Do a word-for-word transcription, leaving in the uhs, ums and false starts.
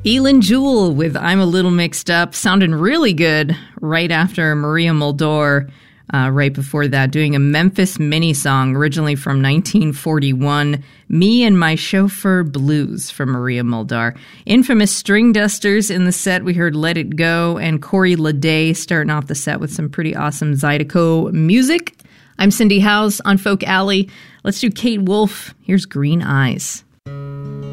Elin Jewell with I'm a Little Mixed Up, sounding really good right after Maria Muldaur, uh, right before that, doing a Memphis Mini song originally from nineteen forty-one, Me and My Chauffeur Blues from Maria Muldaur. Infamous String Dusters in the set. We heard Let It Go and Corey Lede starting off the set with some pretty awesome Zydeco music. I'm Cindy Howes on Folk Alley. Let's do Kate Wolf. Here's Green Eyes.